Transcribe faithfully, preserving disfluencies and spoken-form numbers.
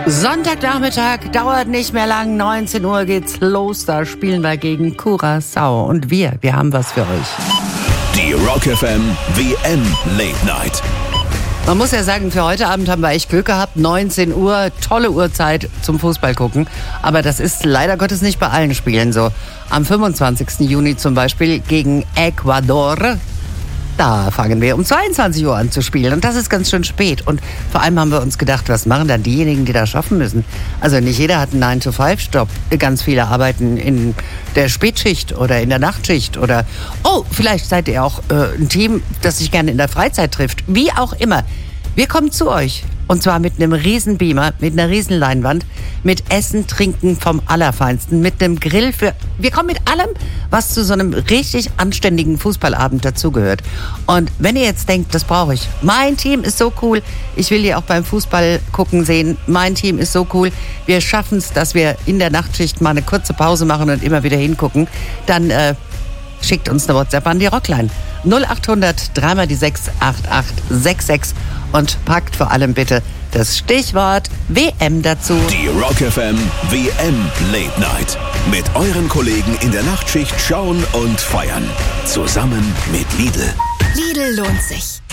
Sonntagnachmittag, dauert nicht mehr lang, neunzehn Uhr geht's los, da spielen wir gegen Curaçao. Und wir, wir haben was für euch. Die Rock F M W M Late Night. Man muss ja sagen, für heute Abend haben wir echt Glück gehabt. neunzehn Uhr, tolle Uhrzeit zum Fußball gucken. Aber das ist leider Gottes nicht bei allen Spielen so. Am fünfundzwanzigsten Juni zum Beispiel gegen Ecuador. Da fangen wir um zweiundzwanzig Uhr an zu spielen. Und das ist ganz schön spät. Und vor allem haben wir uns gedacht, was machen dann diejenigen, die das schaffen müssen? Also nicht jeder hat einen nine to five Job. Ganz viele arbeiten in der Spätschicht oder in der Nachtschicht. Oder, oh, vielleicht seid ihr auch äh, ein Team, das sich gerne in der Freizeit trifft. Wie auch immer. Wir kommen zu euch. Und zwar mit einem riesen Beamer, mit einer riesen Leinwand, mit Essen, Trinken vom Allerfeinsten, mit einem Grill für... Wir kommen mit allem, was zu so einem richtig anständigen Fußballabend dazugehört. Und wenn ihr jetzt denkt, das brauche ich, mein Team ist so cool, ich will die auch beim Fußball gucken sehen, mein Team ist so cool, wir schaffen es, dass wir in der Nachtschicht mal eine kurze Pause machen und immer wieder hingucken, dann äh, schickt uns eine WhatsApp an die Rockline. null acht hundert drei mal die sechs acht acht sechs sechs und packt vor allem bitte das Stichwort W M dazu. Die Rock F M W M Late Night. Mit euren Kollegen in der Nachtschicht schauen und feiern. Zusammen mit Lidl. Lidl lohnt sich.